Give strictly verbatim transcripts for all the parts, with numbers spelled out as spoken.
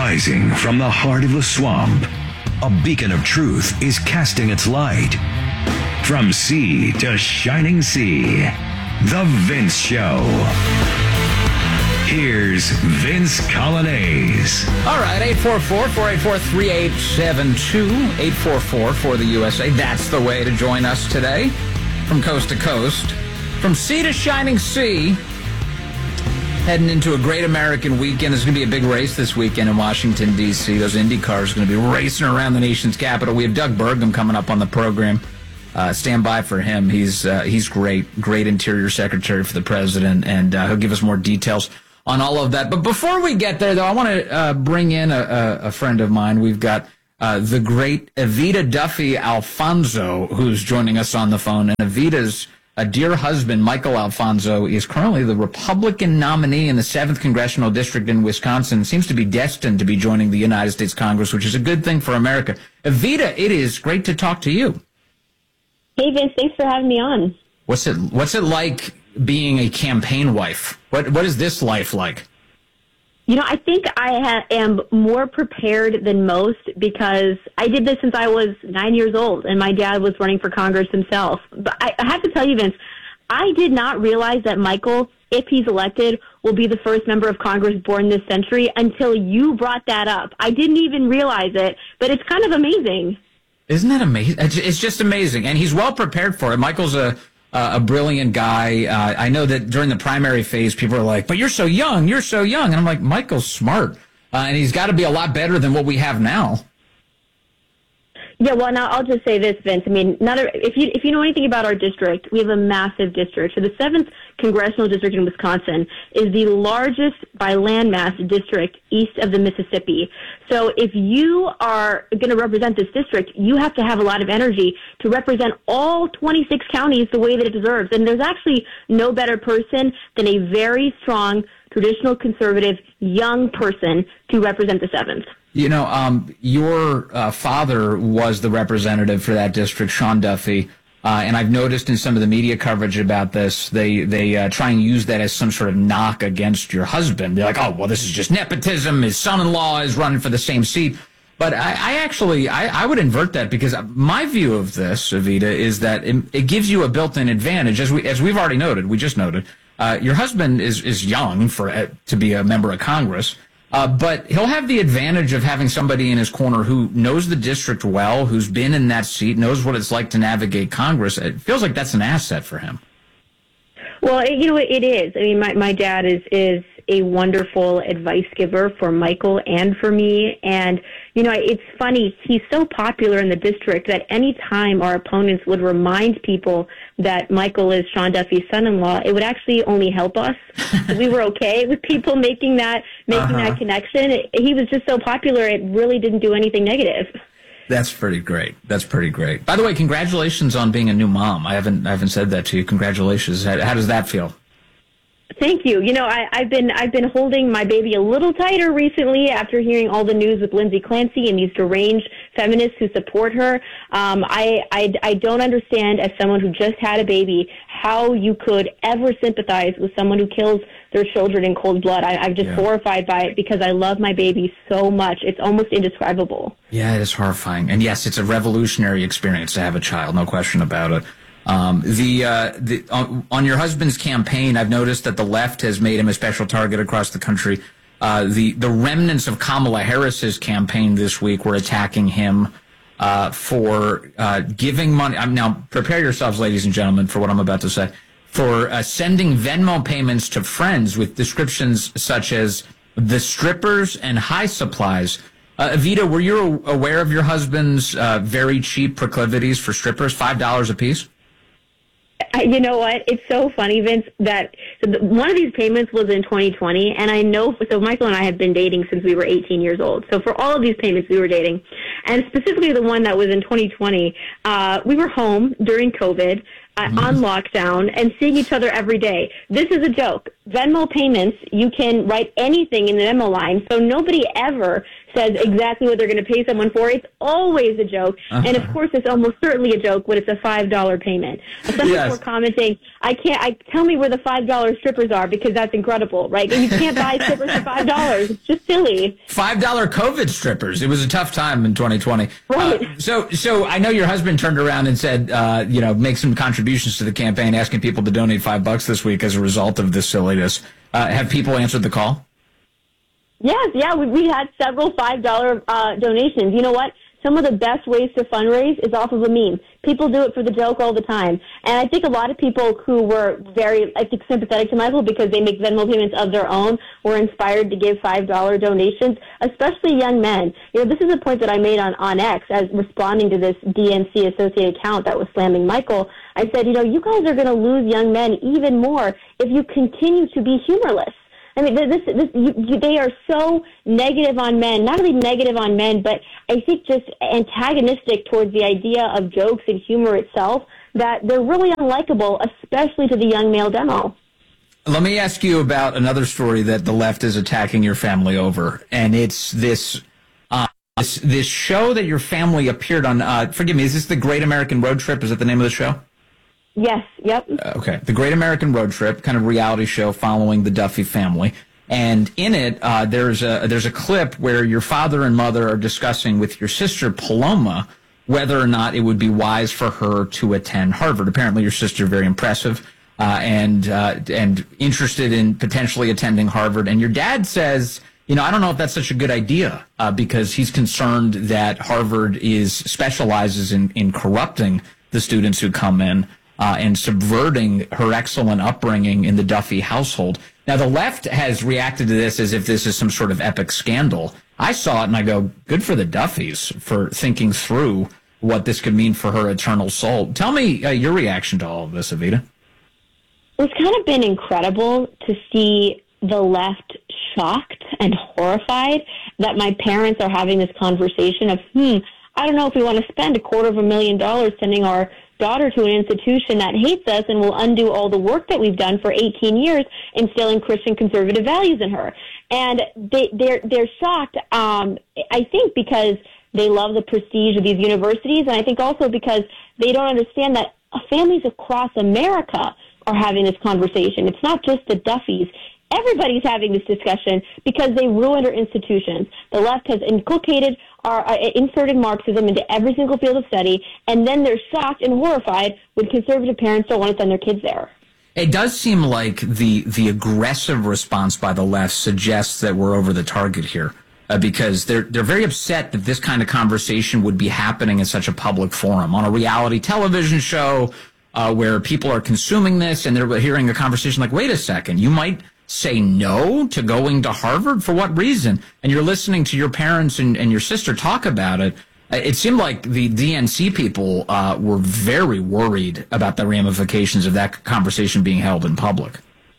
Rising from the heart of the swamp, a beacon of truth is casting its light. From sea to shining sea, The Vince Show. Here's Vince Coglianese. All right, eight four four, four eight four, three eight seven two, eight four four for the U S A. That's the way to join us today from coast to coast. From sea to shining sea. Heading into a great American weekend. There's going to be a big race this weekend in Washington, D C Those Indy cars are going to be racing around the nation's capital. We have Doug Burgum coming up on the program. Uh, stand by for him. He's uh, he's great, great Interior Secretary for the President, and uh, he'll give us more details on all of that. But before we get there, though, I want to uh, bring in a, a, a friend of mine. We've got uh, the great Evita Duffy Alfonso, who's joining us on the phone. And Evita's a dear husband, Michael Alfonso, is currently the Republican nominee in the seventh Congressional District in Wisconsin. Seems to be destined to be joining the United States Congress, which is a good thing for America. Evita, it is great to talk to you. Hey, Vince, thanks for having me on. What's it What's it like being a campaign wife? What What is this life like? You know, I think I ha- am more prepared than most because I did this since I was nine years old, and my dad was running for Congress himself. But I, I have to tell you, Vince, I did not realize that Michael, if he's elected, will be the first member of Congress born this century until you brought that up. I didn't even realize it, but it's kind of amazing. Isn't that amazing? It's just amazing, and he's well prepared for it. Michael's a Uh, a brilliant guy. Uh, I know that during the primary phase, people are like, but you're so young, you're so young. And I'm like, Michael's smart. Uh, and he's got to be a lot better than what we have now. Yeah, well, now I'll just say this, Vince. I mean, not a, if you if you know anything about our district, we have a massive district. So the seventh Congressional District in Wisconsin is the largest by landmass district east of the Mississippi. So if you are going to represent this district, you have to have a lot of energy to represent all twenty-six counties the way that it deserves. And there's actually no better person than a very strong, traditional conservative, young person to represent the seventh. You know, um, your uh, father was the representative for that district, Sean Duffy, uh, and I've noticed in some of the media coverage about this, they they uh, try and use that as some sort of knock against your husband. They're like, oh, well, this is just nepotism. His son-in-law is running for the same seat. But I, I actually, I, I would invert that because my view of this, Evita, is that it, it gives you a built-in advantage. As, we, as we've already noted, we just noted, uh, your husband is, is young for uh, to be a member of Congress. Uh, but he'll have the advantage of having somebody in his corner who knows the district well, who's been in that seat, knows what it's like to navigate Congress. It feels like that's an asset for him. Well, it, you know, it is. I mean, my, my dad is, is a wonderful advice giver for Michael and for me. And, you know, it's funny. He's so popular in the district that any time our opponents would remind people that Michael is Sean Duffy's son-in-law, it would actually only help us. We were okay with people making that making uh-huh. that connection. It, he was just so popular, it really didn't do anything negative. That's pretty great. That's pretty great. By the way, congratulations on being a new mom. I haven't I haven't said that to you. Congratulations. How, how does that feel? Thank you. You know, I, I've been I've been holding my baby a little tighter recently after hearing all the news with Lindsay Clancy and these deranged feminists who support her. Um, I, I I don't understand, as someone who just had a baby, how you could ever sympathize with someone who kills their children in cold blood. I, I'm just yeah. horrified by it because I love my baby so much. It's almost indescribable. Yeah, it is horrifying. And yes, it's a revolutionary experience to have a child, no question about it. Um, the, uh, the, on, on your husband's campaign, I've noticed that the left has made him a special target across the country. Uh, the, the remnants of Kamala Harris's campaign this week were attacking him, uh, for, uh, giving money. I'm now prepare yourselves, ladies and gentlemen, for what I'm about to say, for, uh, sending Venmo payments to friends with descriptions such as the strippers and high supplies. Uh, Evita, were you aware of your husband's, uh, very cheap proclivities for strippers, five dollars a piece? You know what? It's so funny, Vince, that so the, one of these payments was in twenty twenty, and I know, so Michael and I have been dating since we were eighteen years old. So for all of these payments, we were dating. And specifically the one that was in twenty twenty, uh, we were home during COVID, uh, mm-hmm. on lockdown, and seeing each other every day. This is a joke. Venmo payments, you can write anything in the Venmo line, so nobody ever says exactly what they're going to pay someone for. It's always a joke. Uh-huh. And, of course, it's almost certainly a joke when it's a five dollar payment. Some yes. people are commenting, I can't, I tell me where the five dollar strippers are because that's incredible, right? You can't buy strippers for five dollars. It's just silly. five dollar COVID strippers. It was a tough time in twenty twenty. Right. Uh, so, so I know your husband turned around and said, uh, you know, make some contributions to the campaign, asking people to donate five bucks this week as a result of this silliness. Uh, have people answered the call? Yes, yeah, we, we had several five dollar uh, donations. You know what? Some of the best ways to fundraise is off of a meme. People do it for the joke all the time. And I think a lot of people who were very, I think, sympathetic to Michael because they make Venmo payments of their own were inspired to give five dollar donations, especially young men. You know, this is a point that I made on, on X as responding to this D N C associated account that was slamming Michael. I said, you know, you guys are going to lose young men even more if you continue to be humorless. I mean, this, this, you, you, they are so negative on men, not only negative on men, but I think just antagonistic towards the idea of jokes and humor itself, that they're really unlikable, especially to the young male demo. Let me ask you about another story that the left is attacking your family over, and it's this uh, this, this show that your family appeared on. Uh, forgive me, is this The Great American Road Trip? Is that the name of the show? Yes, yep. Okay. The Great American Road Trip, kind of reality show following the Duffy family. And in it, uh, there's a, there's a clip where your father and mother are discussing with your sister, Paloma, whether or not it would be wise for her to attend Harvard. Apparently your sister, very impressive, uh, and, uh, and interested in potentially attending Harvard. And your dad says, you know, I don't know if that's such a good idea, uh, because he's concerned that Harvard is, specializes in, in corrupting the students who come in. Uh, and subverting her excellent upbringing in the Duffy household. Now, the left has reacted to this as if this is some sort of epic scandal. I saw it and I go, good for the Duffys for thinking through what this could mean for her eternal soul. Tell me uh, your reaction to all of this, Evita. It's kind of been incredible to see the left shocked and horrified that my parents are having this conversation of, hmm, I don't know if we want to spend a quarter of a million dollars sending our daughter to an institution that hates us and will undo all the work that we've done for eighteen years, instilling Christian conservative values in her. And they, they're, they're shocked, um, I think, because they love the prestige of these universities, and I think also because they don't understand that families across America are having this conversation. It's not just the Duffys. Everybody's having this discussion because they ruined our institutions. The left has inculcated or uh, inserted Marxism into every single field of study, and then they're shocked and horrified when conservative parents don't want to send their kids there. It does seem like the the aggressive response by the left suggests that we're over the target here, uh, because they're they're very upset that this kind of conversation would be happening in such a public forum on a reality television show uh, where people are consuming this and they're hearing a conversation like, wait a second, you might say no to going to Harvard? For what reason? And you're listening to your parents and, and your sister talk about it. It seemed like the D N C people uh, were very worried about the ramifications of that conversation being held in public.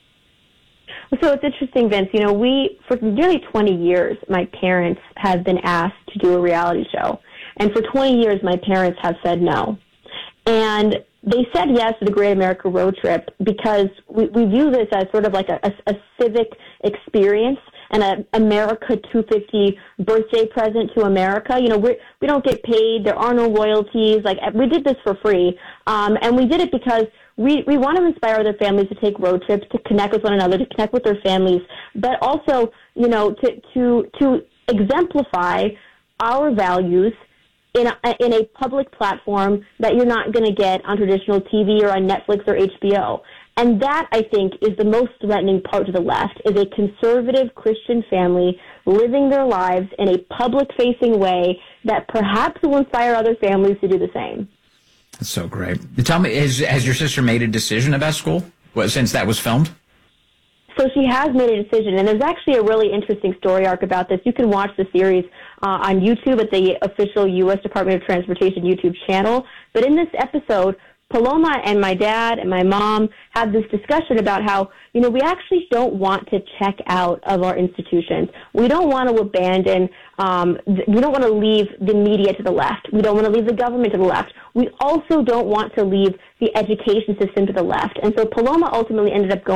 So it's interesting, Vince. You know, we, for nearly twenty years, my parents have been asked to do a reality show. And for twenty years, my parents have said no. And they said yes to the Great America Road Trip because we, we view this as sort of like a, a, a civic experience and an America two fifty birthday present to America. You know, we we don't get paid. There are no royalties. Like, we did this for free. Um, and we did it because we, we want to inspire other families to take road trips, to connect with one another, to connect with their families, but also, you know, to, to, to exemplify our values in a, in a public platform that you're not going to get on traditional T V or on Netflix or H B O. And that, I think, is the most threatening part to the left, is a conservative Christian family living their lives in a public-facing way that perhaps will inspire other families to do the same. That's so great. Tell me, has, has your sister made a decision about school since that was filmed? So she has made a decision, and there's actually a really interesting story arc about this. You can watch the series uh, on YouTube at the official U S Department of Transportation YouTube channel. But in this episode, Paloma and my dad and my mom have this discussion about how, you know, we actually don't want to check out of our institutions. We don't want to abandon, um, th- we don't want to leave the media to the left. We don't want to leave the government to the left. We also don't want to leave the education system to the left. And so Paloma ultimately ended up going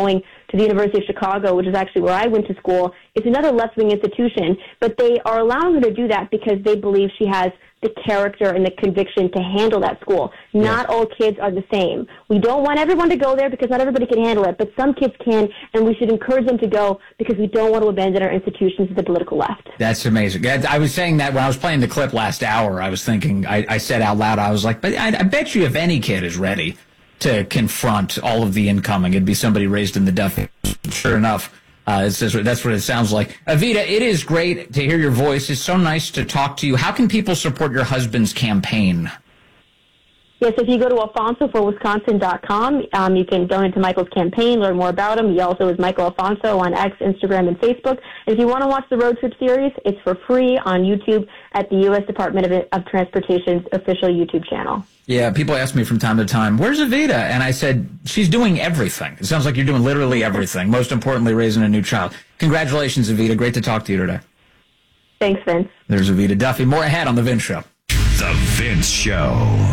to the University of Chicago, which is actually where I went to school. It's another left-wing institution, but they are allowing her to do that because they believe she has the character and the conviction to handle that school. Not yeah. all kids are the same. We don't want everyone to go there because not everybody can handle it, but some kids can, and we should encourage them to go because we don't want to abandon our institutions to the political left. That's amazing. I was saying that when I was playing the clip last hour, I was thinking, I, I said out loud, I was like, but I, I bet you if any kid is ready to confront all of the incoming, it'd be somebody raised in the Duffy. Sure enough. Uh, it's just, that's what it sounds like. Evita, it is great to hear your voice. It's so nice to talk to you. How can people support your husband's campaign? Yes, if you go to alfonso for wisconsin dot com, um, you can donate to Michael's campaign, learn more about him. He also is Michael Alfonso on X, Instagram, and Facebook. And if you want to watch the road trip series, it's for free on YouTube at the U S Department of, of Transportation's official YouTube channel. Yeah, people ask me from time to time, where's Evita? And I said, she's doing everything. It sounds like you're doing literally everything. Most importantly, raising a new child. Congratulations, Evita. Great to talk to you today. Thanks, Vince. There's Evita Duffy. More ahead on The Vince Show. The Vince Show.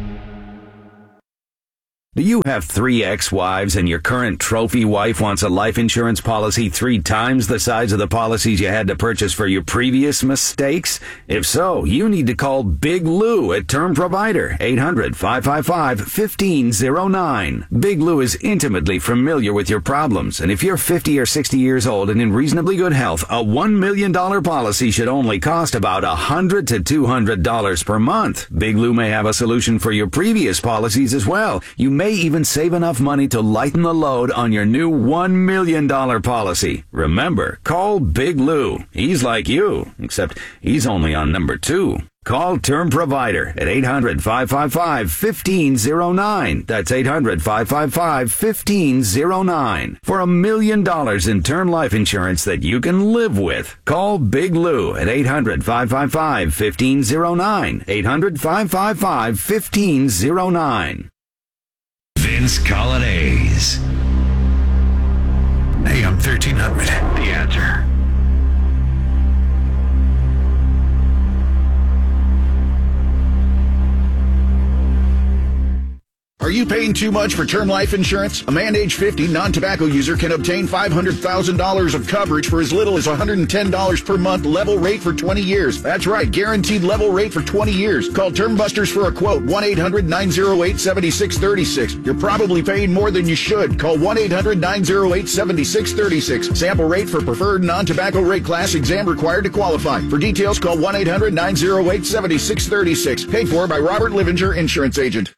Do you have three ex-wives and your current trophy wife wants a life insurance policy three times the size of the policies you had to purchase for your previous mistakes? If so, you need to call Big Lou at Term Provider, eight hundred, five five five, one five zero nine. Big Lou is intimately familiar with your problems, and if you're fifty or sixty years old and in reasonably good health, a one million dollars policy should only cost about one hundred to two hundred dollars per month. Big Lou may have a solution for your previous policies as well. You may even save enough money to lighten the load on your new one million dollars policy. Remember, call Big Lou. He's like you, except he's only on number two. Call Term Provider at eight hundred, five five five, one five zero nine. That's eight hundred, five five five, one five zero nine. For a million dollars in term life insurance that you can live with. Call Big Lou at eight hundred, five five five, one five zero nine. eight hundred, five five five, one five zero nine. Vince Colonnese. A M thirteen hundred. The Answer. Are you paying too much for term life insurance? A man age fifty, non-tobacco user can obtain five hundred thousand dollars of coverage for as little as one hundred ten dollars per month, level rate for twenty years. That's right, guaranteed level rate for twenty years. Call Term Busters for a quote, one eight hundred, nine oh eight, seven six three six. You're probably paying more than you should. Call one eight hundred, nine oh eight, seven six three six. Sample rate for preferred non-tobacco rate class, exam required to qualify. For details, call one eight hundred, nine oh eight, seven six three six. Paid for by Robert Livinger, Insurance Agent.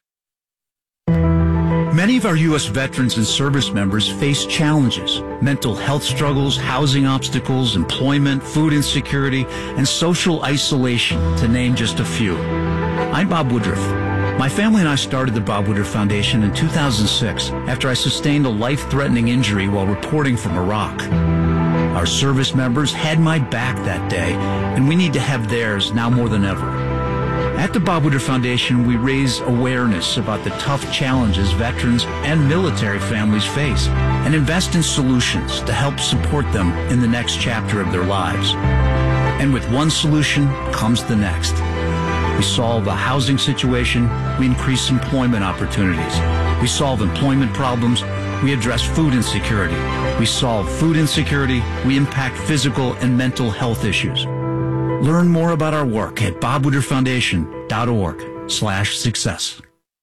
Many of our U S veterans and service members face challenges, mental health struggles, housing obstacles, employment, food insecurity, and social isolation, to name just a few. I'm Bob Woodruff. My family and I started the Bob Woodruff Foundation in two thousand six after I sustained a life-threatening injury while reporting from Iraq. Our service members had my back that day, and we need to have theirs now more than ever. At the Bob Woodruff Foundation, we raise awareness about the tough challenges veterans and military families face and invest in solutions to help support them in the next chapter of their lives. And with one solution comes the next. We solve a housing situation, we increase employment opportunities. We solve employment problems, we address food insecurity. We solve food insecurity, we impact physical and mental health issues. Learn more about our work at bob woodruff foundation dot org slash success.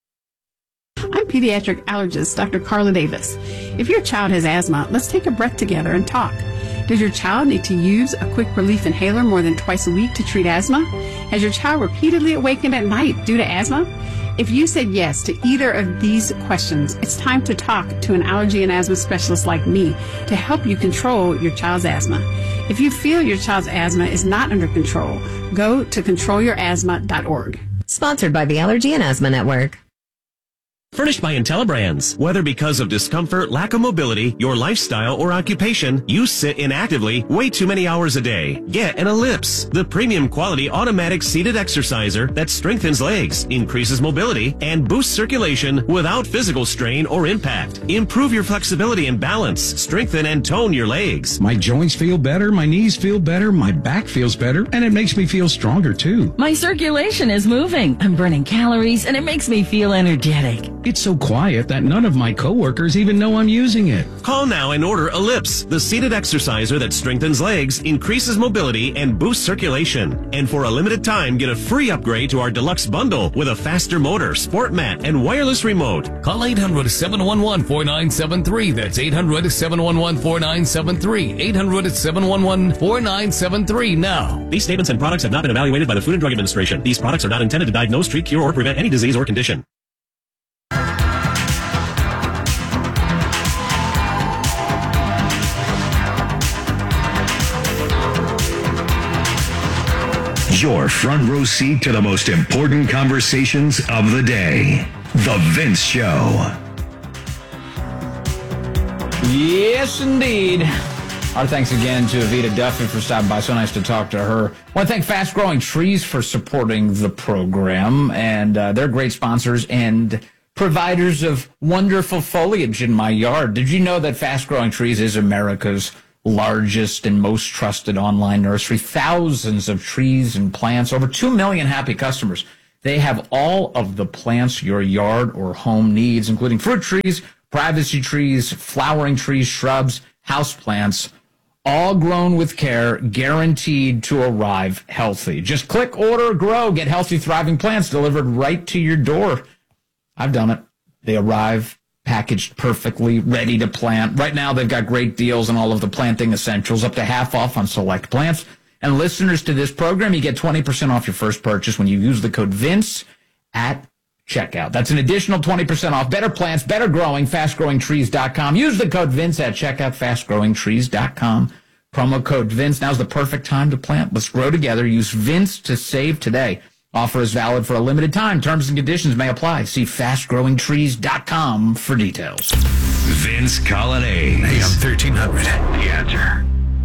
I'm pediatric allergist Doctor Carla Davis. If your child has asthma, let's take a breath together and talk. Does your child need to use a quick relief inhaler more than twice a week to treat asthma? Has your child repeatedly awakened at night due to asthma? If you said yes to either of these questions, it's time to talk to an allergy and asthma specialist like me to help you control your child's asthma. If you feel your child's asthma is not under control, go to control your asthma dot org. Sponsored by the Allergy and Asthma Network. Furnished by IntelliBrands. Whether because of discomfort, lack of mobility, your lifestyle, or occupation, you sit inactively way too many hours a day. Get an Ellipse, the premium quality automatic seated exerciser that strengthens legs, increases mobility, and boosts circulation without physical strain or impact. Improve your flexibility and balance, strengthen and tone your legs. My joints feel better, my knees feel better, my back feels better, and it makes me feel stronger too. My circulation is moving, I'm burning calories, and it makes me feel energetic. It's so quiet that none of my coworkers even know I'm using it. Call now and order Ellipse, the seated exerciser that strengthens legs, increases mobility, and boosts circulation. And for a limited time, get a free upgrade to our deluxe bundle with a faster motor, sport mat, and wireless remote. Call eight hundred, seven one one, four nine seven three. That's eight hundred, seven one one, four nine seven three. eight hundred, seven one one, four nine seven three now. These statements and products have not been evaluated by the Food and Drug Administration. These products are not intended to diagnose, treat, cure, or prevent any disease or condition. Your front row seat to the most important conversations of the day. The Vince Show. Yes, indeed. Our thanks again to Evita Duffy for stopping by. So nice to talk to her. I want to thank Fast Growing Trees for supporting the program. And uh, they're great sponsors and providers of wonderful foliage in my yard. Did you know that Fast Growing Trees is America's largest and most trusted online nursery? Thousands of trees and plants, over two million happy customers. They have all of the plants your yard or home needs, including fruit trees, privacy trees, flowering trees, shrubs, house plants, all grown with care, guaranteed to arrive healthy. Just click, order, grow, get healthy, thriving plants delivered right to your door. I've done it. They arrive packaged perfectly, ready to plant. Right now, they've got great deals on all of the planting essentials, up to half off on select plants. And listeners to this program, you get twenty percent off your first purchase when you use the code Vince at checkout. That's an additional twenty percent off. Better plants, better growing, fast growing trees dot com. Use the code Vince at checkout, fast growing trees dot com. Promo code Vince. Now's the perfect time to plant. Let's grow together. Use Vince to save today. Offer is valid for a limited time. Terms and conditions may apply. See fast growing trees dot com for details. Vince Colonnade. A M thirteen hundred. The Answer.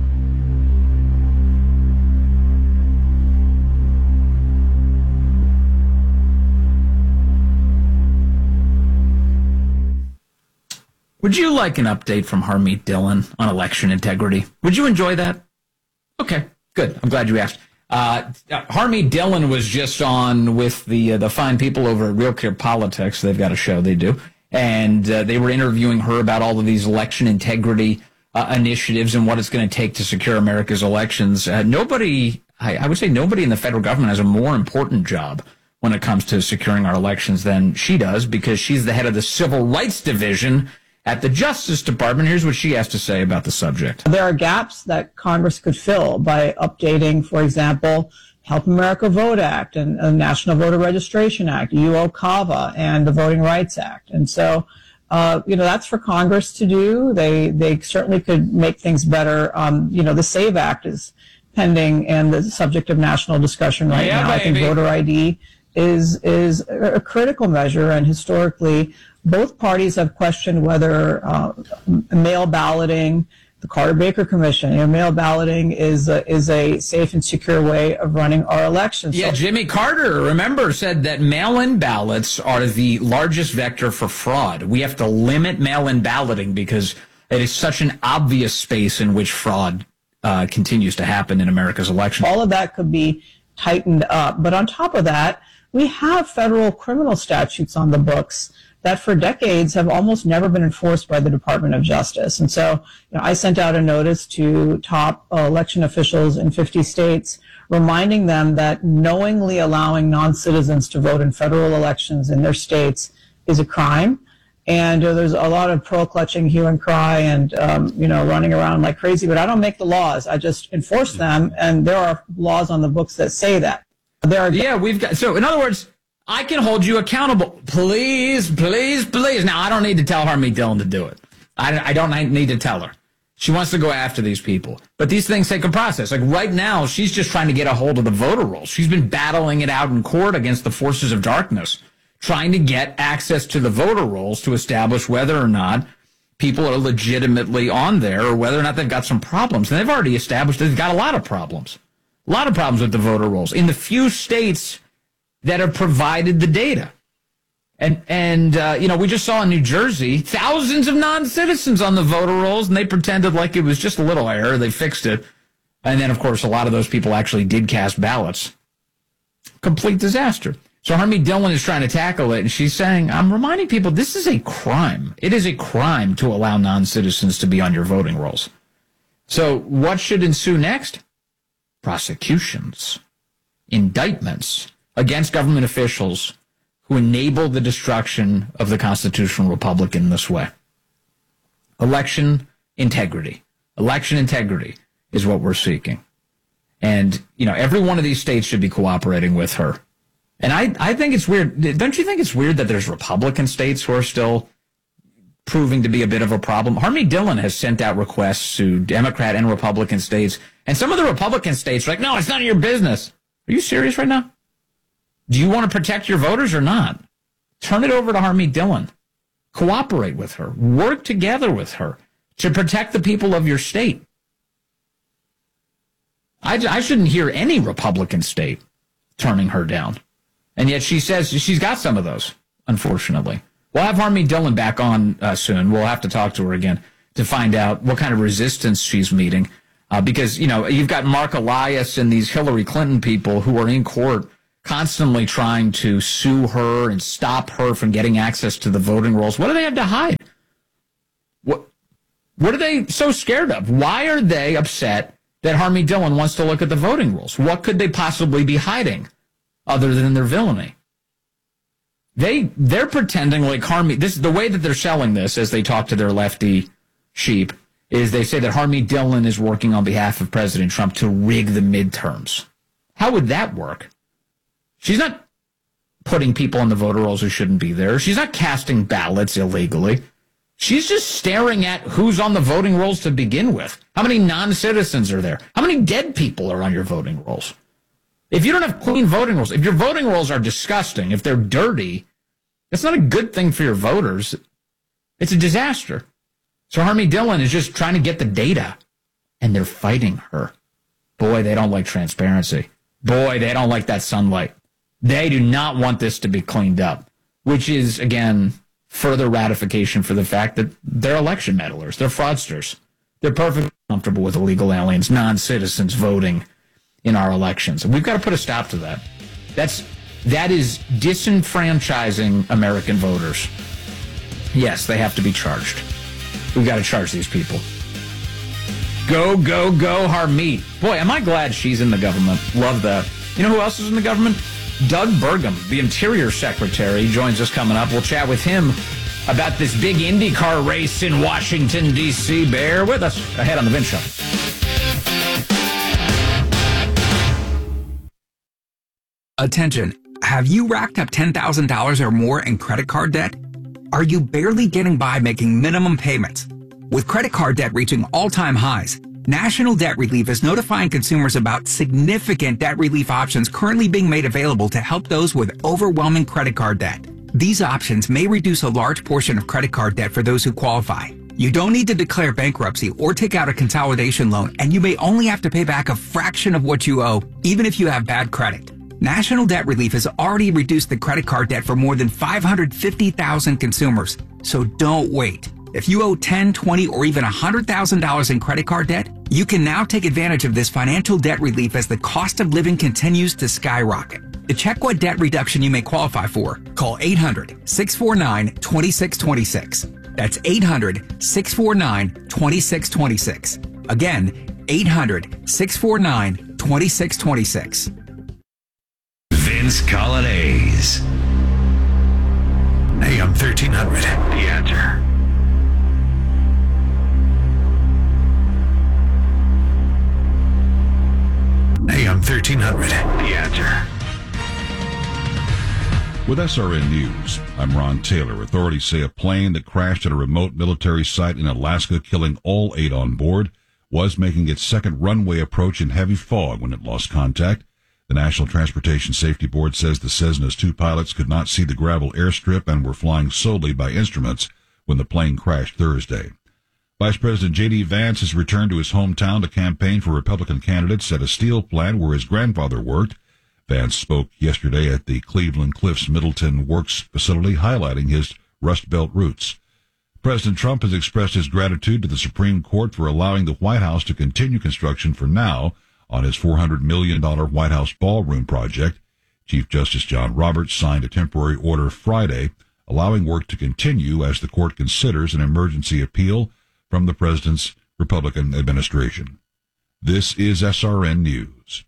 Would you like an update from Harmeet Dillon on election integrity? Would you enjoy that? Okay, good. I'm glad you asked. Uh, Harmeet Dillon was just on with the uh, the fine people over at Real Clear Politics. They've got a show they do. And uh, they were interviewing her about all of these election integrity uh, initiatives and what it's going to take to secure America's elections. Uh, nobody, I, I would say nobody in the federal government has a more important job when it comes to securing our elections than she does, because she's the head of the Civil Rights Division at the Justice Department. Here's what she has to say about the subject. There are gaps that Congress could fill by updating, for example, Help America Vote Act and the National Voter Registration Act, U O C A V A, and the Voting Rights Act. And so, uh, you know, that's for Congress to do. They they certainly could make things better. Um, you know, the SAVE Act is pending and the subject of national discussion right yeah, now. baby. I think voter I D is is a critical measure, and historically, both parties have questioned whether uh, mail balloting, the Carter-Baker Commission, you know, mail balloting is a, is a safe and secure way of running our elections. Yeah, so, Jimmy Carter, remember, said that mail-in ballots are the largest vector for fraud. We have to limit mail-in balloting because it is such an obvious space in which fraud uh, continues to happen in America's elections. All of that could be tightened up. But on top of that, we have federal criminal statutes on the books that for decades have almost never been enforced by the Department of Justice. And so, you know, I sent out a notice to top uh, election officials in fifty states, reminding them that knowingly allowing non-citizens to vote in federal elections in their states is a crime. And uh, there's a lot of pearl-clutching hue and cry and, um, you know, running around like crazy. But I don't make the laws. I just enforce them. And there are laws on the books that say that. There are yeah, we've got, so in other words, I can hold you accountable. Please, please, please. Now, I don't need to tell Harmeet Dillon to do it. I, I don't need to tell her. She wants to go after these people. But these things take a process. Like right now, she's just trying to get a hold of the voter rolls. She's been battling it out in court against the forces of darkness, trying to get access to the voter rolls to establish whether or not people are legitimately on there or whether or not they've got some problems. And they've already established they've got a lot of problems. A lot of problems with the voter rolls in the few states that have provided the data. And, and uh, you know, we just saw in New Jersey, thousands of non-citizens on the voter rolls, and they pretended like it was just a little error. They fixed it. And then, of course, a lot of those people actually did cast ballots. Complete disaster. So Harmeet Dillon is trying to tackle it, and she's saying, I'm reminding people this is a crime. It is a crime to allow non-citizens to be on your voting rolls. So what should ensue next? Prosecutions, indictments against government officials who enable the destruction of the constitutional republic in this way. Election integrity. Election integrity is what we're seeking. And, you know, every one of these states should be cooperating with her. And I, I think it's weird. Don't you think it's weird that there's Republican states who are still proving to be a bit of a problem? Harmeet Dillon has sent out requests to Democrat and Republican states. And some of the Republican states are like, no, it's none of your business. Are you serious right now? Do you want to protect your voters or not? Turn it over to Harmeet Dillon. Cooperate with her. Work together with her to protect the people of your state. I, I shouldn't hear any Republican state turning her down. And yet she says she's got some of those, unfortunately. We'll have Harmeet Dillon back on uh, soon. We'll have to talk to her again to find out what kind of resistance she's meeting. Uh, because, you know, you've got Mark Elias and these Hillary Clinton people who are in court constantly trying to sue her and stop her from getting access to the voting rolls. What do they have to hide? What, what are they so scared of? Why are they upset that Harmeet Dillon wants to look at the voting rolls? What could they possibly be hiding other than their villainy? They, they're pretending like Harmeet, this is the way that they're selling this as they talk to their lefty sheep, is they say that Harmeet Dillon is working on behalf of President Trump to rig the midterms. How would that work? She's not putting people on the voter rolls who shouldn't be there. She's not casting ballots illegally. She's just staring at who's on the voting rolls to begin with. How many non-citizens are there? How many dead people are on your voting rolls? If you don't have clean voting rolls, if your voting rolls are disgusting, if they're dirty, that's not a good thing for your voters. It's a disaster. So Harmeet Dillon is just trying to get the data, and they're fighting her. Boy, they don't like transparency. Boy, they don't like that sunlight. They do not want this to be cleaned up, which is, again, further ratification for the fact that they're election meddlers. They're fraudsters. They're perfectly comfortable with illegal aliens, non-citizens voting in our elections. And we've got to put a stop to that. That's, that is disenfranchising American voters. Yes, they have to be charged. We've got to charge these people. Go, go, go, Harmeet. Boy, am I glad she's in the government. Love that. You know who else is in the government? Doug Burgum, the Interior Secretary, joins us coming up. We'll chat with him about this big IndyCar race in Washington, D C Bear with us ahead on The Vince Show. Attention. Have you racked up ten thousand dollars or more in credit card debt? Are you barely getting by making minimum payments? With credit card debt reaching all-time highs, National Debt Relief is notifying consumers about significant debt relief options currently being made available to help those with overwhelming credit card debt. These options may reduce a large portion of credit card debt for those who qualify. You don't need to declare bankruptcy or take out a consolidation loan, and you may only have to pay back a fraction of what you owe, even if you have bad credit. National Debt Relief has already reduced the credit card debt for more than five hundred fifty thousand consumers, so don't wait. If you owe ten, twenty, or even one hundred thousand dollars in credit card debt, you can now take advantage of this financial debt relief as the cost of living continues to skyrocket. To check what debt reduction you may qualify for, call eight hundred, six four nine, two six two six. That's eight hundred, six four nine, two six two six. Again, eight hundred, six four nine, two six two six. Vince Colonnese. A M thirteen hundred, The Answer. A M thirteen hundred, The Answer. With S R N News, I'm Ron Taylor. Authorities say a plane that crashed at a remote military site in Alaska, killing all eight on board, was making its second runway approach in heavy fog when it lost contact. The National Transportation Safety Board says the Cessna's two pilots could not see the gravel airstrip and were flying solely by instruments when the plane crashed Thursday. Vice President J D. Vance has returned to his hometown to campaign for Republican candidates at a steel plant where his grandfather worked. Vance spoke yesterday at the Cleveland Cliffs Middleton Works facility, highlighting his Rust Belt roots. President Trump has expressed his gratitude to the Supreme Court for allowing the White House to continue construction for now on his four hundred million dollars White House ballroom project. Chief Justice John Roberts signed a temporary order Friday allowing work to continue as the court considers an emergency appeal from the president's Republican administration. This is S R N News.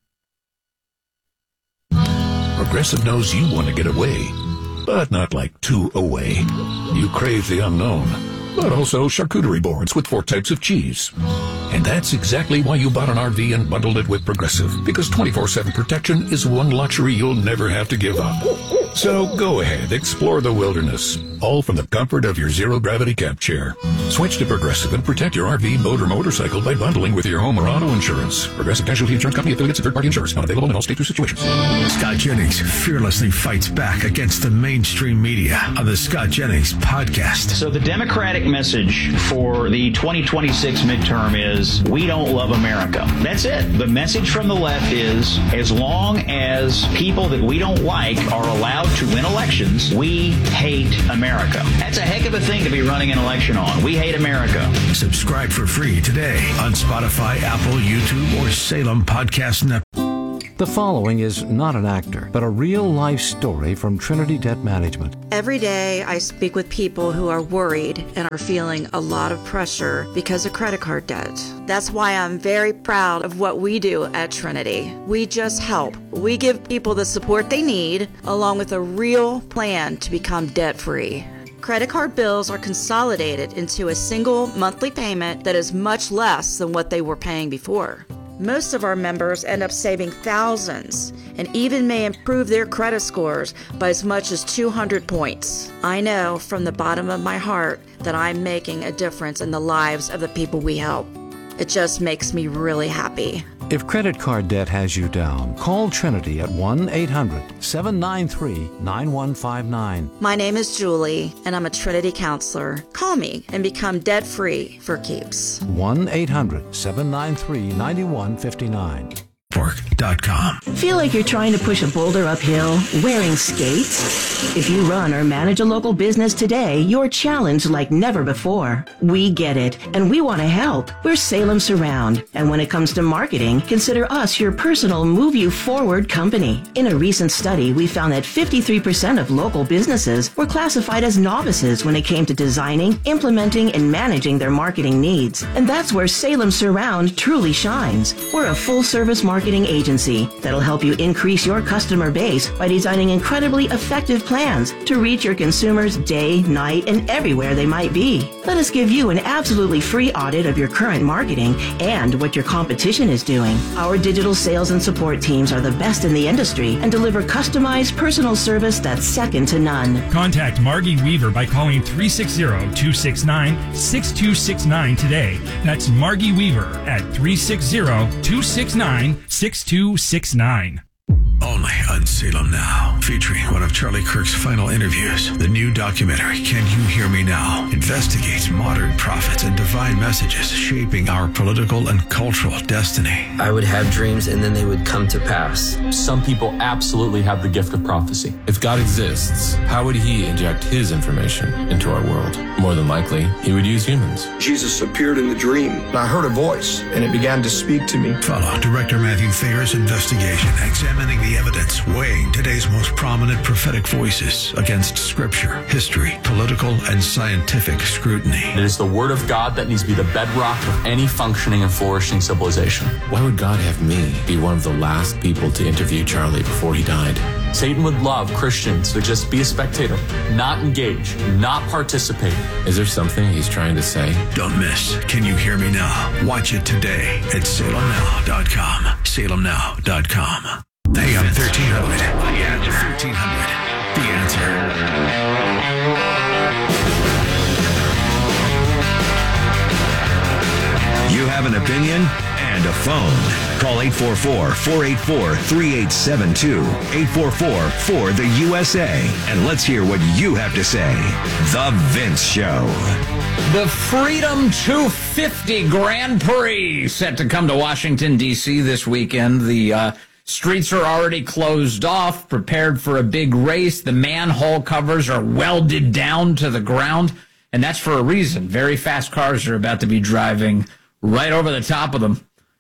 Progressive knows you want to get away, but not like too away. You crave the unknown, but also charcuterie boards with four types of cheese. And that's exactly why you bought an R V and bundled it with Progressive, because twenty-four seven protection is one luxury you'll never have to give up. So go ahead, explore the wilderness, all from the comfort of your zero-gravity camp chair. Switch to Progressive and protect your R V, boat, or motorcycle by bundling with your home or auto insurance. Progressive Casualty Insurance Company affiliates and third-party insurers. Not available in all states or situations. Scott Jennings fearlessly fights back against the mainstream media on the Scott Jennings podcast. So the Democratic message for the twenty twenty-six midterm is, we don't love America. That's it. The message from the left is, as long as people that we don't like are allowed to win elections, we hate America. That's a heck of a thing to be running an election on. We hate America. Subscribe for free today on Spotify, Apple, YouTube, or Salem Podcast Network. The following is not an actor, but a real-life story from Trinity Debt Management. Every day I speak with people who are worried and are feeling a lot of pressure because of credit card debt. That's why I'm very proud of what we do at Trinity. We just help. We give people the support they need, along with a real plan to become debt-free. Credit card bills are consolidated into a single monthly payment that is much less than what they were paying before. Most of our members end up saving thousands and even may improve their credit scores by as much as two hundred points. I know from the bottom of my heart that I'm making a difference in the lives of the people we help. It just makes me really happy. If credit card debt has you down, call Trinity at one eight hundred seven nine three nine one five nine. My name is Julie, and I'm a Trinity counselor. Call me and become debt-free for keeps. one eight hundred seven nine three nine one five nine. Dot com. Feel like you're trying to push a boulder uphill wearing skates? If you run or manage a local business today, you're challenged like never before. We get it, and we want to help. We're Salem Surround, and when it comes to marketing, consider us your personal move you forward company. In a recent study, we found that fifty-three percent of local businesses were classified as novices when it came to designing, implementing, and managing their marketing needs. And that's where Salem Surround truly shines. We're a full-service marketing agency that'll help you increase your customer base by designing incredibly effective plans to reach your consumers day, night, and everywhere they might be. Let us give you an absolutely free audit of your current marketing and what your competition is doing. Our digital sales and support teams are the best in the industry and deliver customized personal service that's second to none. Contact Margie Weaver by calling three six zero, two six nine, six two six nine today. That's Margie Weaver at three six zero, two six nine, six two six nine. Only on Salem Now, featuring one of Charlie Kirk's final interviews. The new documentary, Can You Hear Me Now?, investigates modern prophets and divine messages shaping our political and cultural destiny. I would have dreams and then they would come to pass. Some people absolutely have the gift of prophecy. If God exists, how would he inject his information into our world? More than likely, he would use humans. Jesus appeared in the dream, and I heard a voice, and it began to speak to me. Follow Director Matthew Thayer's investigation, examining the evidence, weighing today's most prominent prophetic voices against scripture, history, political, and scientific scrutiny. It is the word of God that needs to be the bedrock of any functioning and flourishing civilization. Why would God have me be one of the last people to interview Charlie before he died? Satan would love Christians to just be a spectator, not engage, not participate. Is there something he's trying to say? Don't miss Can You Hear Me Now? Watch it today at salem now dot com. salem now dot com. Hey, I'm thirteen hundred. The answer. thirteen hundred. The answer. You have an opinion and a phone. Call eight four four, four eight four, three eight seven two. eight four four, four the U S A. And let's hear what you have to say. The Vince Show. The Freedom two fifty Grand Prix set to come to Washington, D C this weekend. The uh, streets are already closed off, prepared for a big race. The manhole covers are welded down to the ground, and that's for a reason. Very fast cars are about to be driving right over the top of them.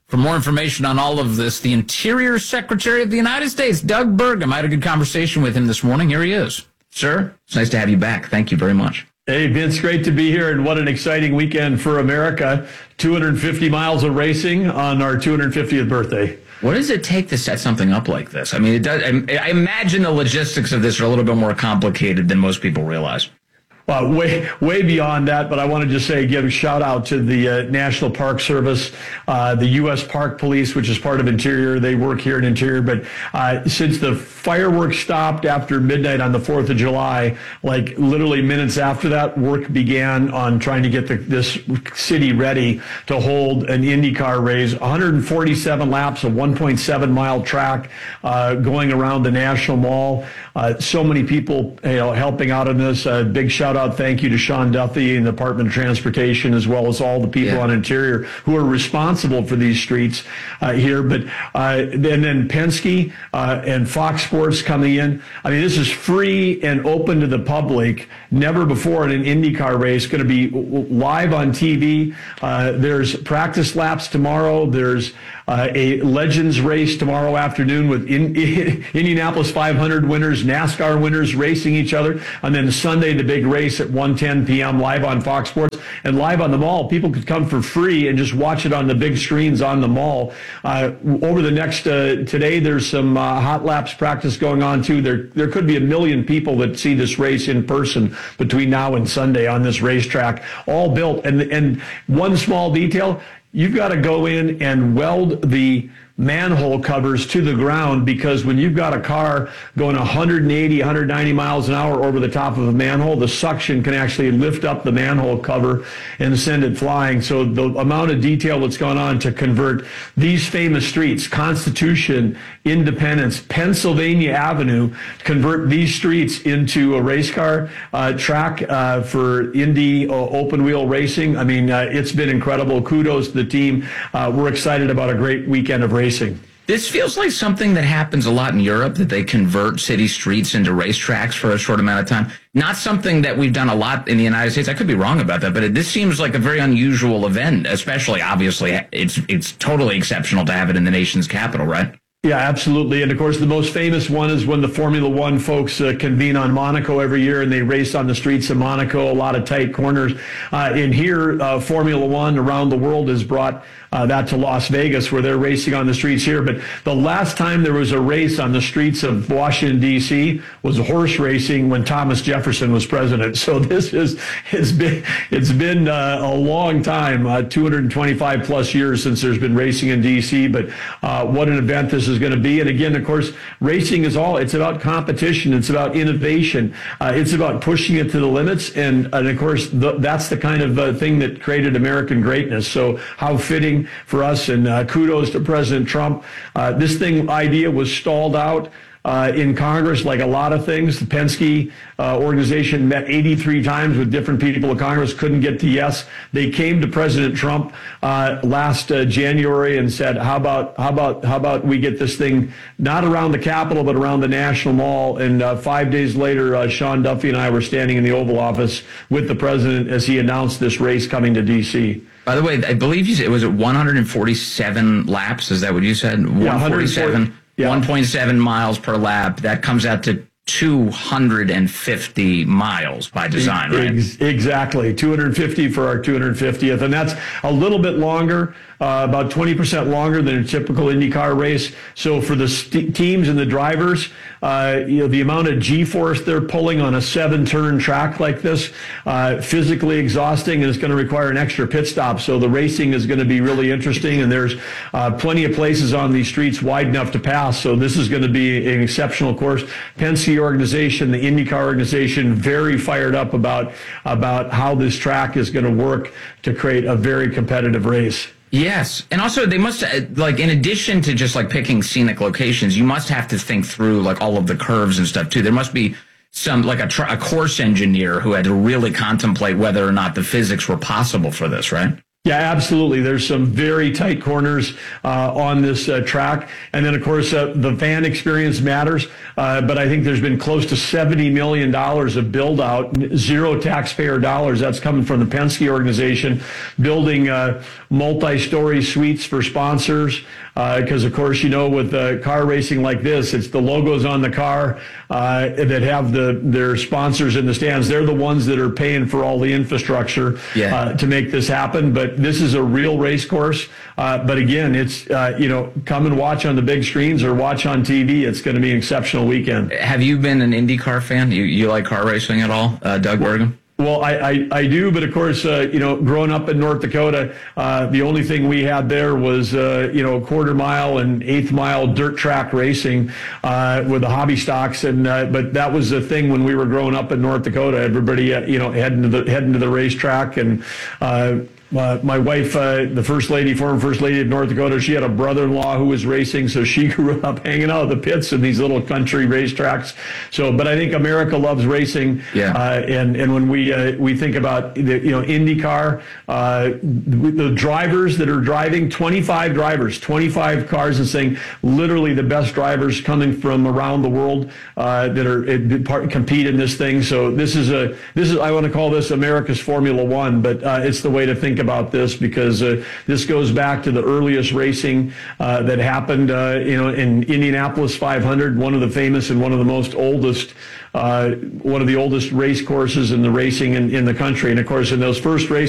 For more information on all of this, the Interior Secretary of the United States, Doug Burgum. I had a good conversation with him this morning. Here he is. Sir, it's nice to have you back. Thank you very much. Hey, Vince, great to be here, and what an exciting weekend for America. two hundred fifty miles of racing on our two hundred fiftieth birthday. What does it take to set something up like this? I mean, it does. I imagine the logistics of this are a little bit more complicated than most people realize. Well, way, way beyond that, but I want to just say, give a shout out to the uh, National Park Service, uh, the U S Park Police, which is part of Interior. They work here in Interior, but uh, since the fireworks stopped after midnight on the fourth of July, like literally minutes after that, work began on trying to get the, this city ready to hold an IndyCar race. one hundred forty-seven laps, a one point seven mile track uh, going around the National Mall. Uh, so many people, you know, helping out in this. Uh, big shout out. Thank you to Sean Duffy and the Department of Transportation, as well as all the people yeah. on Interior who are responsible for these streets uh, here. But uh, and then Penske uh, and Fox Sports coming in. I mean, this is free and open to the public. Never before in an IndyCar race. Going to be live on T V. Uh, there's practice laps tomorrow. There's uh, a Legends race tomorrow afternoon with in, in, Indianapolis five hundred winners, NASCAR winners racing each other. And then Sunday, the big race at one ten p.m. live on Fox Sports and live on the mall. People could come for free and just watch it on the big screens on the mall. Uh, over the next, uh, today, there's some uh, hot laps practice going on too. There, there could be a million people that see this race in person between now and Sunday on this racetrack, all built. And, and one small detail, you've got to go in and weld the manhole covers to the ground, because when you've got a car going one hundred eighty, one hundred ninety miles an hour over the top of a manhole, the suction can actually lift up the manhole cover and send it flying. So the amount of detail that's gone on to convert these famous streets, Constitution, Independence, Pennsylvania Avenue, convert these streets into a race car uh, track uh, for Indy uh, open wheel racing. I mean, uh, it's been incredible. Kudos to the team. Uh, we're excited about a great weekend of racing. This feels like something that happens a lot in Europe, that they convert city streets into racetracks for a short amount of time. Not something that we've done a lot in the United States. I could be wrong about that, but it, this seems like a very unusual event, especially, obviously, it's it's totally exceptional to have it in the nation's capital, right? Yeah, absolutely. And of course, the most famous one is when the Formula One folks uh, convene on Monaco every year, and they race on the streets of Monaco, a lot of tight corners. Uh, in here, uh, Formula One around the world has brought uh, that to Las Vegas, where they're racing on the streets here. But the last time there was a race on the streets of Washington, D C was horse racing when Thomas Jefferson was president. So this is, it's been, it's been uh, a long time, uh, two hundred twenty-five plus years since there's been racing in D C. But uh, what an event this is going to be. And again, of course, racing is all, it's about competition. It's about innovation. Uh, it's about pushing it to the limits. And, and of course, the, that's the kind of uh, thing that created American greatness. So how fitting for us, and uh, kudos to President Trump. Uh, this thing idea was stalled out Uh, in Congress, like a lot of things. The Penske uh, organization met eighty-three times with different people in Congress, couldn't get to yes. They came to President Trump uh, last uh, January and said, "How about how about how about we get this thing not around the Capitol but around the National Mall?" And uh, five days later, uh, Sean Duffy and I were standing in the Oval Office with the president as he announced this race coming to D C. By the way, I believe you said it was at one hundred forty-seven laps. Is that what you said? Yeah, one forty-seven. Yeah. one point seven miles per lap. That comes out to two hundred fifty miles by design, right? Exactly. two hundred fifty for our two hundred fiftieth. And that's a little bit longer, uh, about twenty percent longer than a typical IndyCar race. So for the st- teams and the drivers, uh, you know, the amount of G-force they're pulling on a seven-turn track like this, uh, physically exhausting, and it's going to require an extra pit stop. So the racing is going to be really interesting, and there's uh, plenty of places on these streets wide enough to pass. So this is going to be an exceptional course. Penske organization, the IndyCar organization, very fired up about about how this track is going to work to create a very competitive race. Yes. And also they must, like, in addition to just like picking scenic locations, you must have to think through like all of the curves and stuff too. There must be some, like a, tr- a course engineer who had to really contemplate whether or not the physics were possible for this, right? Yeah, absolutely. There's some very tight corners uh, on this uh, track. And then, of course, uh, the fan experience matters. Uh, but I think there's been close to seventy million dollars of build out, zero taxpayer dollars. That's coming from the Penske organization, building uh, multi-story suites for sponsors. Because, uh, of course, you know, with uh, car racing like this, it's the logos on the car uh, that have the their sponsors in the stands. They're the ones that are paying for all the infrastructure yeah. uh, to make this happen. But this is a real race course. Uh, but again, it's, uh, you know, come and watch on the big screens or watch on T V. It's going to be an exceptional weekend. Have you been an IndyCar fan? You, you like car racing at all, uh, Doug Burgum? Well, I, I, I do, but of course, uh, you know, growing up in North Dakota, uh, the only thing we had there was, uh, you know, quarter mile and eighth mile dirt track racing uh, with the hobby stocks, and uh, but that was the thing when we were growing up in North Dakota. Everybody, uh, you know, heading to the heading to the racetrack, and uh, Uh, my wife, uh, the first lady, former first lady of North Dakota, she had a brother-in-law who was racing, so she grew up hanging out at the pits in these little country racetracks. So, but I think America loves racing. Yeah. Uh, and and when we uh, we think about the, you know IndyCar, uh, the, the drivers that are driving, twenty-five drivers, twenty-five cars, and saying literally the best drivers coming from around the world uh, that are uh, part, compete in this thing. So this is a this is I want to call this America's Formula One, but uh, it's the way to think about this, because uh, this goes back to the earliest racing uh, that happened, uh, you know, in Indianapolis five hundred, one of the famous and one of the most oldest, uh, one of the oldest race courses in the racing in, in the country. And of course, in those first races,